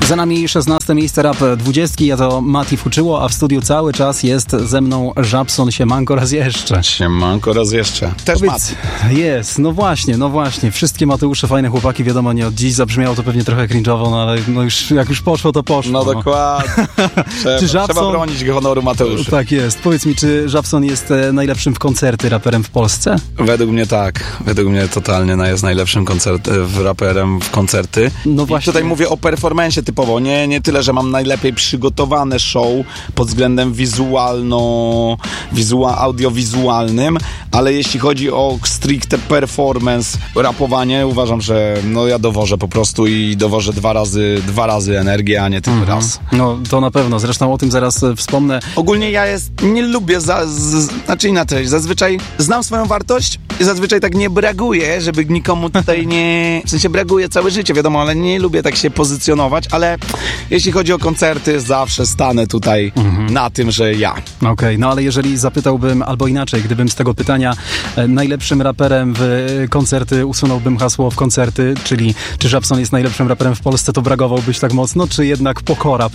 Za nami 16 miejsce Rap 20. Ja to Mati Fuczyło, a w studiu cały czas jest ze mną Żabson. Siemanko raz jeszcze. Siemanko raz jeszcze. Też Mati. Jest, no właśnie. Wszystkie Mateusze, fajne chłopaki, wiadomo, nie od dziś. Zabrzmiało to pewnie trochę cringe'owo, no ale no już, jak już poszło, to poszło. No dokładnie. Trzeba bronić honoru Mateusza. Tak jest. Powiedz mi, czy Żabson jest najlepszym w koncerty raperem w Polsce? Według mnie tak. Według mnie totalnie jest najlepszym raperem w koncerty. No właśnie. I tutaj mówię o performance'ie typowo. Nie tyle, że mam najlepiej przygotowane show pod względem audiowizualnym, ale jeśli chodzi o stricte performance, rapowanie, uważam, że no ja dowożę po prostu i dowożę dwa razy energię, a nie tylko raz. No to na pewno. Zresztą o tym zaraz wspomnę. Ogólnie ja nie lubię, znaczy inaczej, zazwyczaj znam swoją wartość i zazwyczaj tak nie braguję, żeby nikomu tutaj nie... W sensie braguję całe życie, wiadomo, ale nie lubię tak się pozycjonować, ale jeśli chodzi o koncerty, zawsze stanę tutaj na tym, że ja. Okej, no ale jeżeli zapytałbym, albo inaczej, gdybym z tego pytania najlepszym raperem w koncerty usunąłbym hasło w koncerty, czyli czy Żabson jest najlepszym raperem w Polsce, to bragowałbyś tak mocno, czy jednak pokora?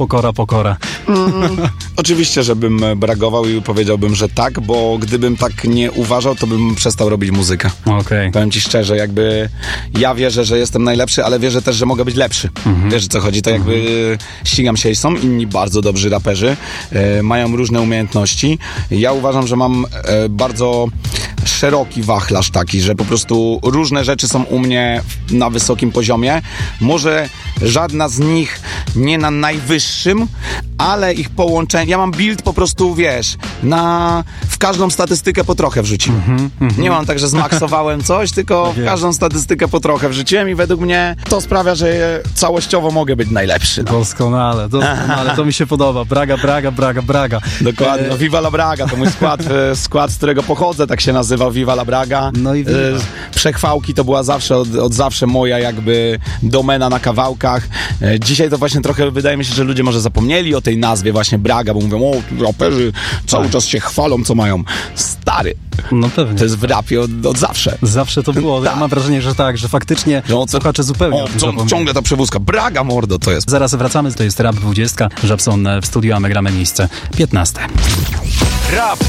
Oczywiście, żebym bragował i powiedziałbym, że tak, bo gdybym tak nie uważał, to bym przestał robić muzykę. Okej. Powiem ci szczerze, jakby ja wierzę, że jestem najlepszy, ale wierzę też, że mogę być lepszy. Wiesz, o co chodzi? To jakby ścigam się i są inni bardzo dobrzy raperzy, mają różne umiejętności. Ja uważam, że mam bardzo szeroki wachlarz taki, że po prostu różne rzeczy są u mnie na wysokim poziomie. Może żadna z nich nie na najwyższym, ale ich połączenie... Ja mam build po prostu, wiesz, w każdą statystykę po trochę wrzuciłem. Nie mam tak, że zmaksowałem coś, tylko w każdą statystykę po trochę wrzuciłem i według mnie to sprawia, że całościowo mogę być najlepszy. No. Doskonale, to mi się podoba. Braga. Dokładnie, no Viva la Braga, to mój skład, z którego pochodzę, tak się nazywał, Viva la Braga. No i Przechwałki to była zawsze, od zawsze moja jakby domena na kawałkach. Dzisiaj to właśnie trochę wydaje mi się, że ludzie może zapomnieli o tej nazwie właśnie Braga, bo mówią, raperzy cały czas się chwalą, co mają. Stary. No pewnie. To jest w rapie od zawsze. Zawsze to było. Ja mam wrażenie, że tak, że faktycznie słuchacze zupełnie ciągle ta przewózka. Braga, mordo, to jest. Zaraz wracamy, to jest Rap 20. Żabson w studiu, a my gramy miejsce 15. Rap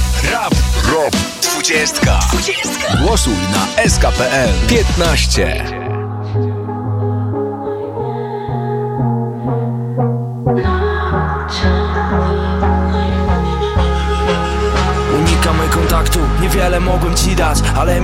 20. Głosuj na SK.pl 15. Unikam kontaktu, niewiele mogłem ci dać, ale